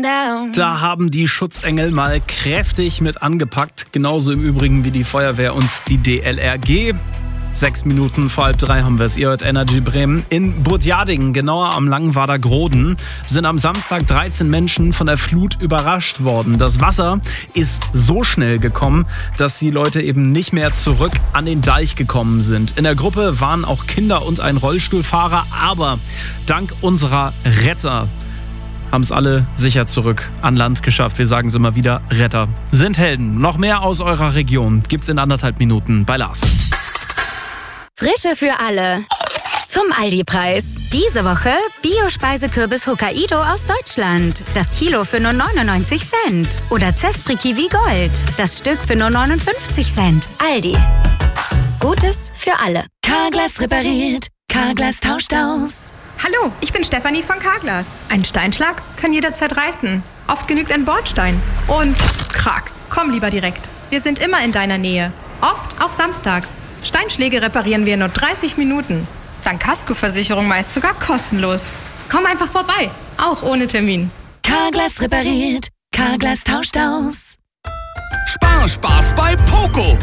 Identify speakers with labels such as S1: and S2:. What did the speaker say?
S1: Da haben die Schutzengel mal kräftig mit angepackt. Genauso im Übrigen wie die Feuerwehr und die DLRG. 6 Minuten vor 2:30 haben wir es. Ihr hört Energy Bremen. In Burtjadingen, genauer am Langwader Groden, sind am Samstag 13 Menschen von der Flut überrascht worden. Das Wasser ist so schnell gekommen, dass die Leute eben nicht mehr zurück an den Deich gekommen sind. In der Gruppe waren auch Kinder und ein Rollstuhlfahrer, aber dank unserer Retter haben es alle sicher zurück an Land geschafft. Wir sagen es immer wieder, Retter sind Helden. Noch mehr aus eurer Region gibt's in 1,5 Minuten bei Lars.
S2: Frische für alle. Zum Aldi-Preis. Diese Woche Bio-Speisekürbis Hokkaido aus Deutschland. Das Kilo für nur 99 Cent. Oder Zespri Kiwi Gold. Das Stück für nur 59 Cent. Aldi. Gutes für alle.
S3: Carglass repariert. Carglass tauscht aus.
S4: Hallo, ich bin Stefanie von Carglass. Ein Steinschlag kann jederzeit reißen. Oft genügt ein Bordstein. Und krack, komm lieber direkt. Wir sind immer in deiner Nähe. Oft auch samstags. Steinschläge reparieren wir in nur 30 Minuten. Dank Kaskoversicherung meist sogar kostenlos. Komm einfach vorbei, auch ohne Termin.
S3: Carglass repariert. Carglass tauscht aus.
S5: Spaß bei Poco.